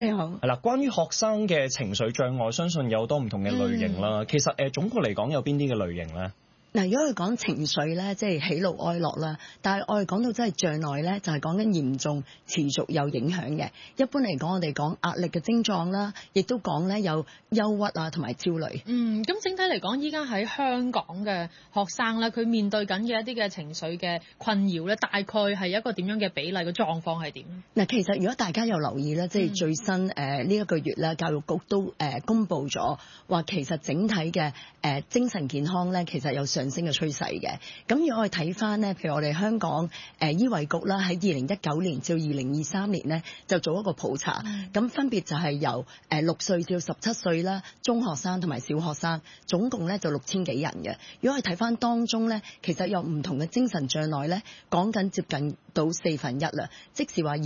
你好。 係啦，關於學生嘅情緒障礙，相信有多唔同嘅類型啦。其實總括嚟講，有邊啲嘅類型咧？ 嗱，如果佢講情緒咧，即係喜怒哀樂啦。但係我哋講到真係障礙咧，就係講緊嚴重、持續有影響嘅。一般嚟講，我哋講壓力嘅症狀啦，亦都講咧有憂鬱啊同埋焦慮。 咁整體嚟講，依家喺香港嘅學生咧，佢面對緊嘅一啲嘅情緒嘅困擾咧，大概係一個點樣嘅比例？個狀況係點？ 嗱，其實如果大家有留意咧，即係最新呢一個月咧，教育局都公布咗話，其實整體嘅精神健康咧，其實有上升嘅趨勢嘅。咁如果我哋睇翻咧，譬如我哋香港醫衞局啦，喺2019年至2023年咧，就做一個普查，咁分別就係由6歲至17歲啦，中學生同埋小學生，總共咧就6000幾人嘅。如果我哋睇翻當中咧，其實有唔同嘅精神障礙咧，講緊接近到1/4啦，即是話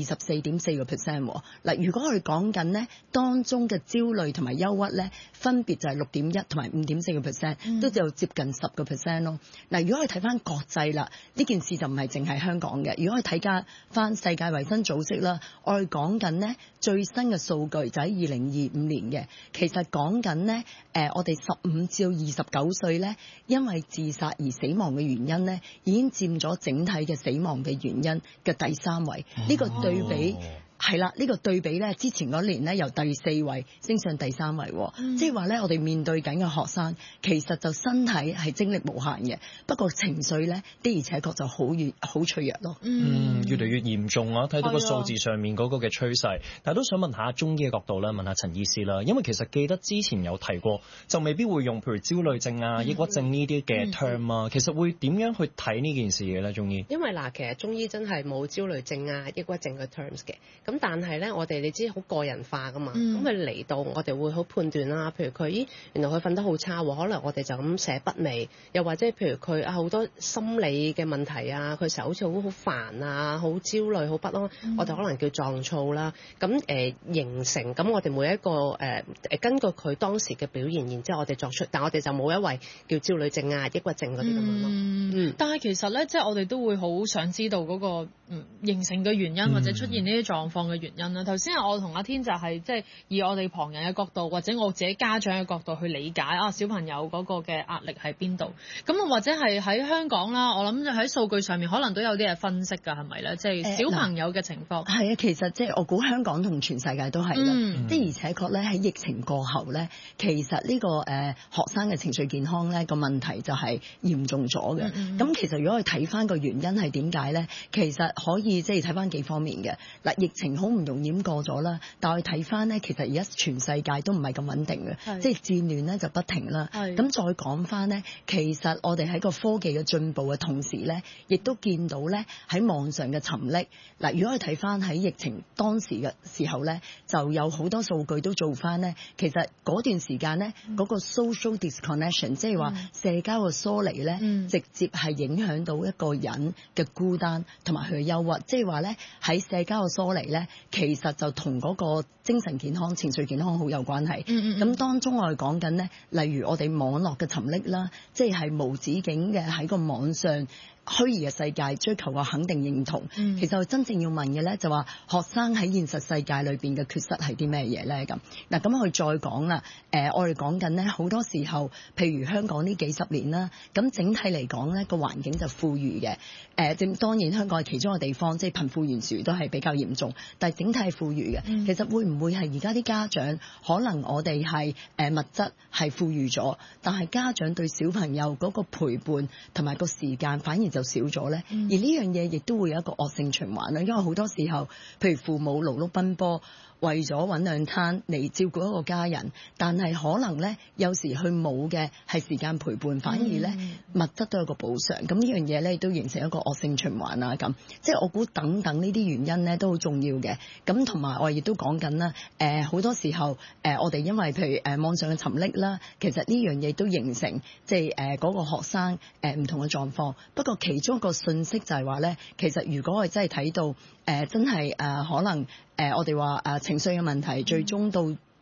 24.4%。嗱，如果我哋講緊咧，當中嘅焦慮同埋憂鬱咧，分別就係6.1同埋5.4%，都就接近10%咯。嗱，如果我哋睇翻國際啦，呢件事就唔係淨係香港嘅。如果我哋睇翻世界衛生組織啦，我哋講緊呢最新嘅數據就喺2025年嘅，其實講緊呢，我哋15至29歲咧，因為自殺而死亡嘅原因咧，已經佔咗整體嘅死亡嘅原因嘅第3位。呢個對比係啦，呢個對比咧，之前嗰年咧由第4位升上第3位，即係話咧，我哋面對緊嘅學生其實就身體係精力無限嘅，不過情緒咧的而且確就好脆弱咯。 越嚟越嚴重啊！睇到個數字上面嗰個嘅趨勢，但係都想問下中醫嘅角度啦，問下陳醫師啦，因為其實記得之前有提過，就未必會用譬如焦慮症啊、抑鬱症呢啲嘅 term 啊，其實會點樣去睇呢件事嘅咧？中醫因為其實中醫真係冇焦慮症啊、抑鬱症嘅 terms 嘅。咁但係咧，我哋你知好個人化噶嘛，咁佢嚟到我哋會好判斷啦。譬如佢原來佢瞓得好差喎，可能我哋就咁寫筆尾，又或者譬如佢好多心理嘅問題啊，佢成日好似好煩啊、好焦慮、好不安，我哋可能叫狀躁啦。咁形成咁，我哋每一個根據佢當時嘅表現，然之後我哋作出，但我哋就冇一位叫焦慮症啊、抑鬱症嗰啲咁樣咯。 但係其實咧，即係我哋都會好想知道嗰個形成嘅原因，或者出現呢啲狀況嘅原因啦。頭先我同阿天就係即係以我哋旁人嘅角度，或者我自己家長嘅角度去理解小朋友嗰個嘅壓力喺邊度。咁或者係喺香港啦，我諗就喺數據上面可能都有啲嘢分析㗎，係咪咧？即係小朋友嘅情況。 係啊，其實即係我估香港同全世界都係啦。的而且確咧，喺疫情過後咧，其實呢個學生嘅情緒健康咧個問題就係嚴重咗嘅。咁其實如果我哋睇翻個原因係點解咧，其實可以即係睇翻幾方面嘅。嗱，疫情好唔容易咁過咗啦，但係我哋睇翻咧，其實而家全世界都唔係咁穩定嘅，即係戰亂咧就不停啦。咁再講翻咧，其實我哋喺個科技嘅進步嘅同時咧，亦都見到咧喺網上嘅沉溺。嗱，如果我哋睇翻喺疫情當時嘅時候咧，就有好多數據都做翻咧，其實嗰段時間咧嗰個 social disconnection， 即係話社交嘅疏離咧，直接係影響到一個人嘅孤單同埋佢嘅憂鬱。即係話咧喺社交嘅疏離咧，其實就同嗰個精神健康、情緒健康好有關係。咁當中我哋講緊咧，例如我哋網絡嘅沉溺啦，即係無止境嘅喺個網上虛擬嘅世界追求個肯定認同。其實我真正要問嘅咧，就話學生喺現實世界裏邊嘅缺失係啲咩嘢咧？咁嗱，咁我哋再講啦。我哋講緊咧好多時候，譬如香港呢幾十年啦，咁整體嚟講咧個環境就富裕嘅。當然香港係其中一個地方，即係貧富懸殊都係比較嚴重，但係整體係富裕嘅。其實會唔會係而家啲家長可能我哋係物質係富裕咗，但係家長對小朋友嗰個陪伴同埋個時間反而就少咗咧？而呢樣嘢亦都會有一個惡性循環啦，因為好多時候，譬如父母勞碌奔波，為咗揾兩餐嚟照顧一個家人，但係可能咧有時佢冇嘅係時間陪伴，反而咧物質都有個補償。咁呢樣嘢咧都形成一個惡性循環啊！咁即係我估等等呢啲原因咧都好重要嘅。咁同埋我亦都講緊啦，好多時候我哋因為譬如網上嘅沉溺啦，其實呢樣嘢都形成即係嗰個學生唔同嘅狀況。不過其中一個訊息就係話咧，其實如果我哋真係睇到真係可能我哋話情緒嘅問題最終到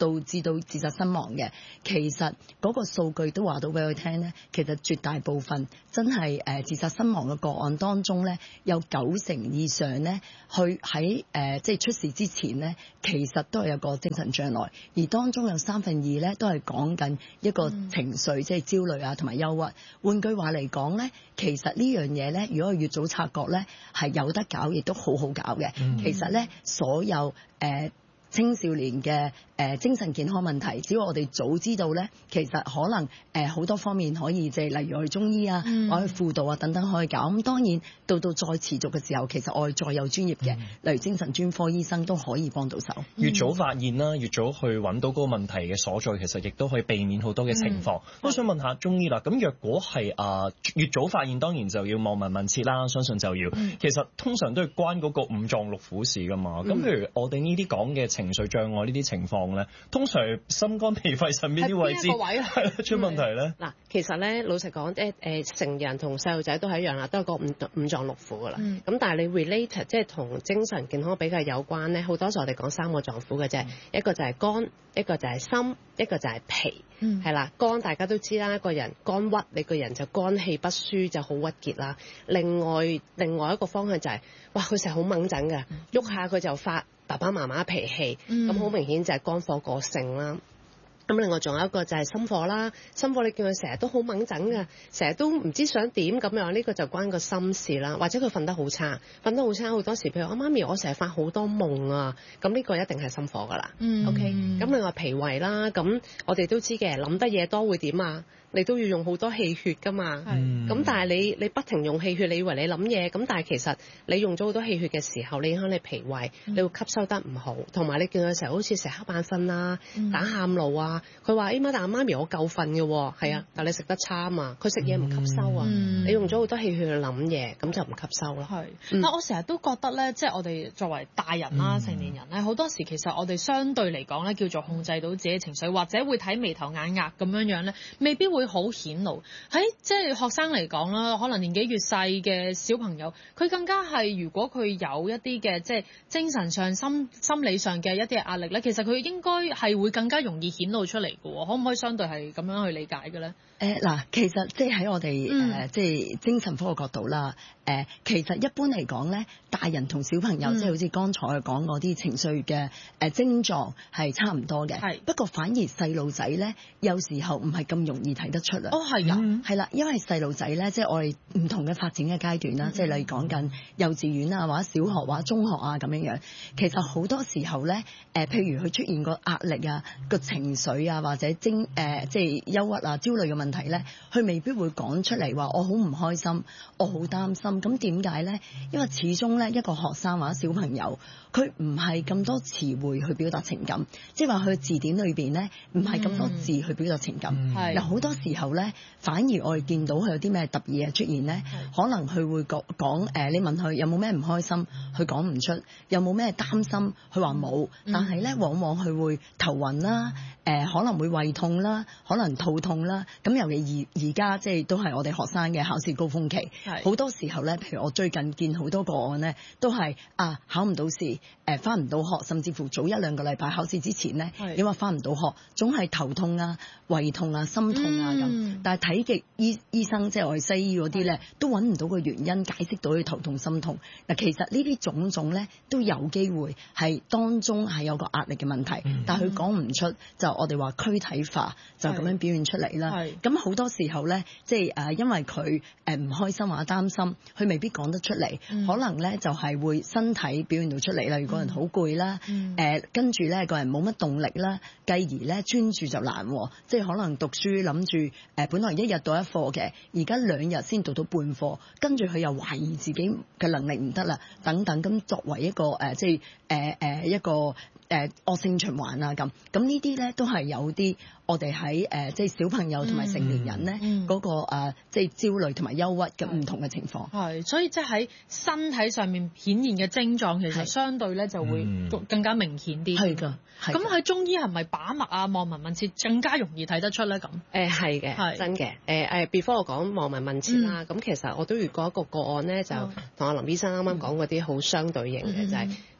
導致到自殺身亡嘅，其實嗰個數據都話到俾佢聽咧，其實絕大部分真係自殺身亡嘅個案當中咧，有90%以上咧，去喺即係出事之前咧，其實都係有個精神障礙，而當中有2/3咧都係講緊一個情緒，即係焦慮啊同埋憂鬱。換句話嚟講咧，其實呢樣嘢咧，如果越早察覺咧，係有得搞，亦都好好搞嘅。其實咧，所有青少年嘅精神健康問題，只要我哋早知道咧，其實可能好多方面可以即係例如我哋中醫啊，我哋輔導啊等等可以搞。咁當然到再持續嘅時候，其實我哋再有專業嘅，例如精神專科醫生都可以幫到手。 越早發現啦，越早去揾到嗰個問題嘅所在，其實亦都可以避免好多嘅情況。我想問下中醫啦，咁若果係越早發現，當然就要望聞問切啦，相信就要。其實通常都係關嗰個五臟六腑事噶嘛。咁譬如我哋呢啲講嘅情緒障礙呢啲情況咧，通常心肝脾肺腎邊啲位置係出問題咧？ 嗱，其實咧老實講，成人同細路仔都係一樣啦，都係個五臟六腑噶啦。咁但係你 related 即係同精神健康比較有關咧，好多時候我哋講3個臟腑嘅啫，一個就係肝，一個就係心，一個就係脾。係啦，肝大家都知啦，一個人肝鬱，你個人就肝氣不舒，就好鬱結啦。另外一個方向就係，哇，佢成日好掹陣嘅，喐下佢就發爸爸媽媽脾氣，咁好明顯就係肝火過盛啦。咁另外仲有一個就係心火啦，心火你見佢成日都好掹陣嘅，成日都唔知想點咁樣，呢個就關個心事啦。或者佢瞓得好差好多時，譬如我媽咪我成日發好多夢啊，咁呢個一定係心火噶啦。OK，咁另外脾胃啦，咁我哋都知嘅，諗得嘢多會點啊？你都要用好多氣血噶嘛，咁但係你不停用氣血，你以為你諗嘢，咁但係其實你用咗好多氣血嘅時候，你影響你脾胃，你會吸收得唔好，同埋你見佢成日好似成日瞌眼瞓啦、打喊路啊，佢話但係媽咪我夠瞓嘅喎，係啊，但係你食得差啊嘛，佢食嘢唔吸收啊，你用咗好多氣血去諗嘢，咁就唔吸收啦。 但我成日都覺得咧，即係我哋作為大人啦、成年人咧，好多時其實我哋相對嚟講咧，叫做控制到自己情緒，或者會睇眉頭眼額咁樣咧，未必會好顯露。喺即係學生嚟講啦，可能年紀越細嘅小朋友，佢更加係如果佢有一啲嘅即係精神上、心理上嘅一啲壓力咧，其實佢應該係會更加容易顯露出嚟嘅喎。可唔可以相對係咁樣去理解嘅咧？ 嗱，其實即係喺我哋即係精神科嘅角度啦。其實一般嚟講咧，大人同小朋友即係好似剛才講嗰啲情緒嘅症狀係差唔多嘅。不過反而細路仔咧，有時候唔係咁容易睇得出啊。係㗎，係啦，因為細路仔咧，即係我哋唔同嘅發展嘅階段啦，即係例如講緊幼稚園啊，或者小學或者中學啊咁樣樣。其實好多時候咧，譬如佢出現個壓力啊、個情緒啊，或者即係憂鬱啊、焦慮嘅問題咧，佢未必會講出嚟話我好唔開心，我好擔心。咁點解咧？因為始終咧，一個學生或者小朋友，佢唔係咁多詞彙去表達情感，即係話佢字典裏邊咧，唔係咁多字去表達情感。嗱，好多時候咧，反而我哋見到佢有啲咩特別嘢出現咧，可能佢會講你問佢有冇咩唔開心，佢講唔出；有冇咩擔心，佢話冇。但係咧，往往佢會頭暈啦，可能會胃痛啦，可能肚痛啦。咁尤其而家即係都係我哋學生嘅考試高峰期，好多時候咧，譬如我最近見好多個案咧，都係考唔到試，返唔到學，甚至乎早1-2個禮拜考試之前咧，因為返唔到學，總係頭痛啊、胃痛啊、心痛啊咁。但係睇極醫生，即係我哋西醫嗰啲咧，都揾唔到個原因解釋到佢頭痛心痛。嗱，其實呢啲種種咧都有機會係當中係有個壓力嘅問題，但係佢講唔出，就我哋話軀體化，就咁樣表現出嚟啦。咁好多時候咧，即係因為佢唔開心或者擔心，佢未必講得出嚟，可能咧就係會身體表現到出嚟啦。如果人好攰啦，跟住咧個人冇乜動力啦，繼而咧專注就難，即係可能讀書諗住本來1日讀1課嘅，而家2日先讀到半課，跟住佢又懷疑自己嘅能力唔得啦，等等。咁作為一個即係一個惡性循環啊咁呢啲咧都係有啲我哋喺即係小朋友同埋成年人咧嗰個即係焦慮同埋憂鬱嘅唔同嘅情況。 係，所以即係喺身體上面顯現嘅症狀，其實相對咧就會更加明顯啲。係㗎。咁喺中醫係咪把脈啊、望聞問切更加容易睇得出咧？咁係嘅，真嘅。before 我講望聞問切啦，咁其實我都遇過一個個案咧，就同阿林醫生啱啱講嗰啲好相對應嘅，就係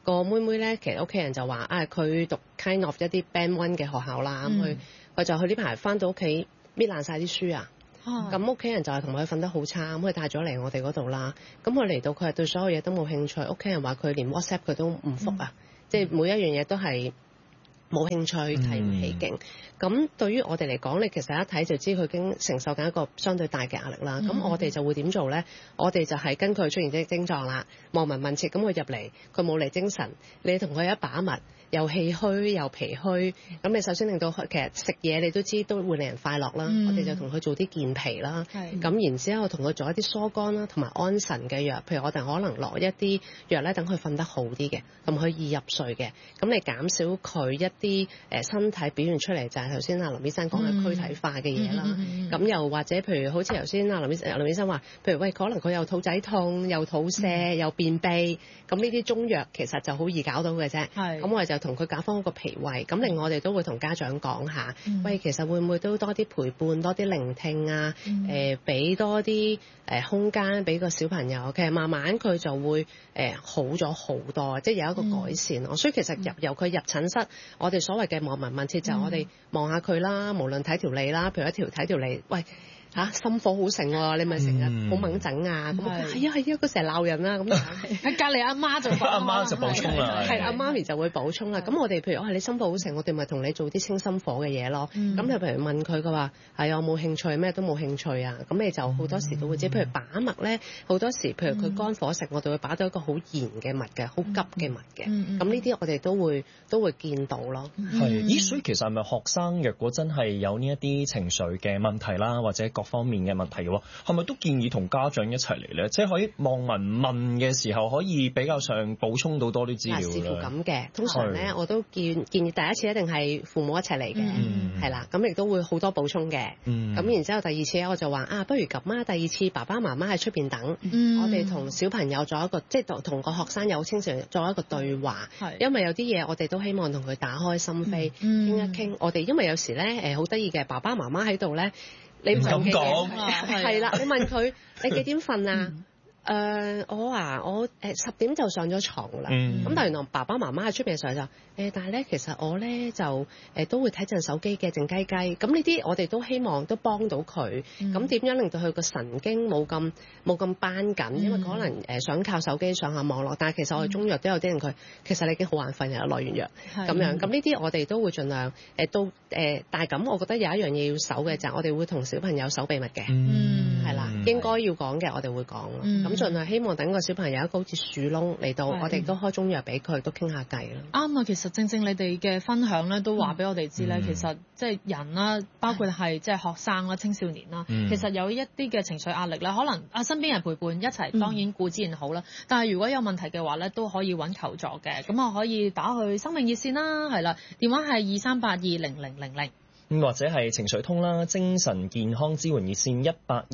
個妹妹咧，其實屋企人就話佢讀 kind of 一啲 Band 1嘅學校啦，咁佢就去呢排翻到屋企搣爛晒啲書啊。咁屋企人就係同佢瞓得好差，咁佢帶咗嚟我哋嗰度啦。咁佢嚟到佢係對所有嘢都冇興趣，屋企人話佢連 WhatsApp 佢都唔覆啊，即係每一樣嘢都係冇興趣，提唔起勁。咁對於我哋嚟講，你其實一睇就知佢已經承受緊一個相對大嘅壓力啦。咁我哋就會點做咧？我哋就係跟佢出現啲症狀啦，望聞問切。咁佢入嚟，佢冇嚟精神，你同佢一把脈，又氣虛又脾虛。咁你首先令到其實食嘢你都知都會令人快樂啦。我哋就同佢做啲健脾啦。咁然之後同佢做一啲疏肝啦，同埋安神嘅藥。譬如我哋可能落一啲藥咧，等佢瞓得好啲嘅，同佢易入睡嘅。咁你減少佢一啲身體表現出嚟就係頭先阿林醫生講嘅軀體化嘅嘢啦。咁又或者譬如好似頭先阿林醫生話，譬如喂可能佢又肚仔痛，又肚瀉，又便秘，咁呢啲中藥其實就好易搞到嘅啫。咁我哋就同佢搞翻個脾胃。咁另外我哋都會同家長講下，喂其實會唔會都多啲陪伴，多啲聆聽啊？俾多啲空間俾個小朋友，其實慢慢佢就會好咗好多，即係有一個改善咯。所以其實由佢入診室，我哋所謂嘅望聞問切就係我哋望下佢啦，無論睇條脷啦，譬如睇條脷，喂心火好盛喎，你咪成日好猛整啊？咁係啊，佢成日鬧人啊咁樣。喺隔離阿媽就阿媽就補充啦， 係阿媽咪就會補充啦。咁我哋譬如你心火好盛，我哋咪同你做啲清心火嘅嘢咯。咁你譬如問佢嘅話，係啊，我冇興趣，咩都冇興趣啊。咁你就好多時都會知，譬如把脈咧，好多時譬如佢肝火盛，我哋會把到一個好嚴嘅脈嘅，好急嘅脈嘅。咁呢啲我哋都會見到咯。 係，咦？所以其實係咪學生若果真係有呢一啲情緒嘅問題啦，或者各方面嘅問題嘅話，係咪都建議同家長一齊嚟咧？即係可以望聞問嘅時候，可以比較上補充到多啲資料咧。 視乎咁嘅，通常咧我都建議第一次一定係父母一齊嚟嘅，係啦，咁亦都會好多補充嘅。咁然之後第二次咧，我就話不如咁啊，第二次爸爸媽媽喺出邊等，我哋同小朋友做一個即係同個學生有清常做一個對話，因為有啲嘢我哋都希望同佢打開心扉，傾一傾。我哋因為有時咧好得意嘅，爸爸媽媽喺度咧。你唔敢講，係啦。你問佢你幾點瞓啊？我10點就上咗床啦。咁但係原來爸爸媽媽喺出邊嘅時候就但係咧其實我咧就都會睇陣手機嘅靜雞雞。咁呢啲我哋都希望都幫到佢。咁點樣令到佢個神經冇咁繃緊？因為可能想靠手機上下網絡，但係其實我哋中藥都有啲人佢其實你已經好眼瞓嘅，落完藥咁樣。咁呢啲我哋都會盡量但係咁我覺得有一樣嘢要守嘅就係我哋會同小朋友守秘密嘅，係啦，應該要講嘅我哋會講咯。咁盡量希望等個小朋友有一個好似樹窿嚟到，我哋都開中藥俾佢，都傾下偈啦。 啱啊，其實正你哋嘅分享咧，都話俾我哋知咧，其實即係人啦，包括係即係學生啦、青少年啦，其實有一啲嘅情緒壓力咧，可能身邊人陪伴一齊，當然固然好啦。但係如果有問題嘅話咧，都可以揾求助嘅。咁我可以打去生命熱線啦，係啦，電話係23820000。 或者係情緒通啦，精神健康支援熱線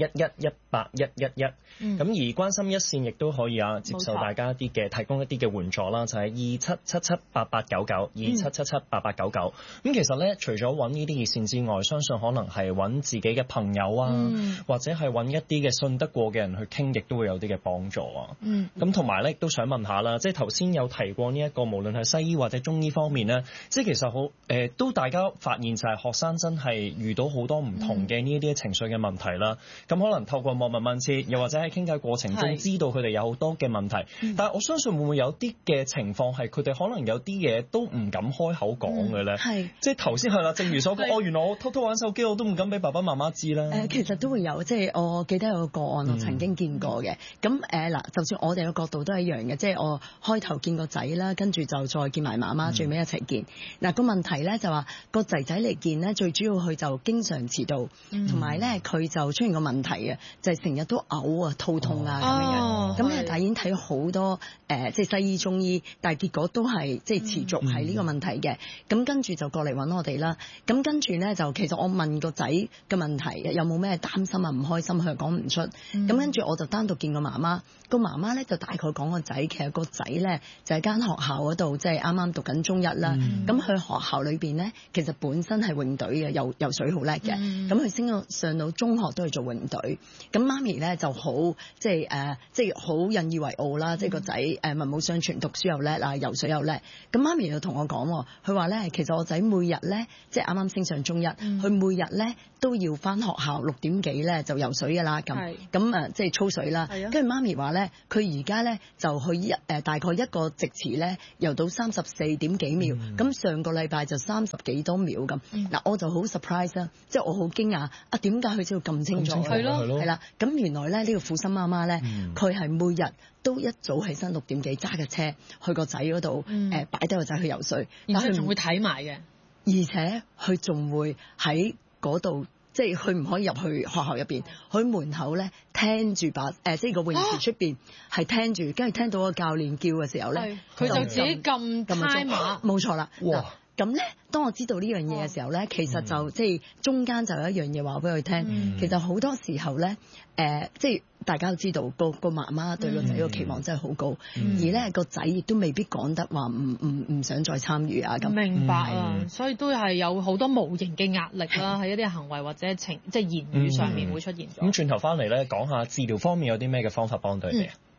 1811181111。咁而關心一線亦都可以接受大家提供一啲嘅援助啦，就係27778899，27778899。咁其實咧，除咗揾呢啲熱線之外，相信可能係揾自己嘅朋友或者係揾一啲嘅信得過嘅人去傾，亦都會有啲嘅幫助啊。咁同埋咧，亦都想問下啦，即係頭先有提過呢一個，無論係西醫或者中醫方面咧，即係其實好都大家發現就係學生真係遇到好多唔同嘅呢啲情緒嘅問題啦。咁可能透過望聞問切，又或者喺傾偈過程中知道佢哋有好多嘅問題。但係我相信會唔會有啲嘅情況係佢哋可能有啲嘢都唔敢開口講嘅咧？即係頭先係啦，正如所講，原來我偷偷玩手機，我都唔敢俾爸爸媽媽知啦。 其實都會有，即係我記得有個個案，我曾經見過嘅。咁嗱，就算我哋嘅角度都係一樣嘅，即係我開頭見個仔啦，跟住就再見埋媽媽，最尾一齊見。嗱，個問題咧就話個仔仔嚟見咧，最主要佢就經常遲到，同埋咧佢就出現個問題啊，就係成日都嘔啊、肚痛啊咁樣。咁咧，但係已經睇好多即係西醫、中醫，但係結果都係即係持續係呢個問題嘅。咁跟住就過嚟揾我哋啦。咁跟住咧就其實我問個仔嘅問題有冇咩擔心啊、唔開心，佢講唔出。咁跟住我就單獨見個媽媽，個媽媽咧就大概講個仔，其實個仔咧就係間學校嗰度即係啱啱讀緊中一啦。咁佢學校裏邊咧其其實本身係泳隊嘅，游水好叻嘅。咁佢上到中學都係做泳隊。咁媽咪咧就好即係好引以為傲啦，即係個仔文武雙全，讀書又叻啊，游水又叻。咁媽咪就同我講，佢話咧其實我仔每日咧即係啱啱升上中一，佢每日咧都要返學校6點幾咧就游水㗎啦，咁即係操水啦。跟住媽咪話咧，佢而家咧就去大概一個直池咧游到34點幾秒，咁上個禮拜就30幾多秒咁。嗱我就好 surprise 啦，即係我好驚訝啊！點解佢知道咁清楚？係啦，咁原來咧呢個父親媽媽咧，佢係每日都一早起身6點幾揸架車去個仔嗰度，擺低個仔去游水， 但佢仲會睇埋嘅， 而且佢仲會喺嗰度。即係佢唔可以入去學校入邊，佢門口咧聽住即係個泳池出邊係聽住，跟住聽到個教練叫嘅時候咧， 佢就自己撳 timer， 冇錯啦。 哇！ 咁咧，當我知道呢樣嘢嘅時候咧，其實就即係中間就有一樣嘢話俾佢聽。其實好多時候咧，即係大家都知道個媽媽對個仔個期望真係好高，而咧個仔亦都未必講得話唔想再參與啊咁。 明白啊，所以都係有好多無形嘅壓力啦，喺一啲行為或者即係言語上面會出現咗。 咁轉頭翻嚟咧，講下治療方面有啲咩嘅方法幫到你哋啊？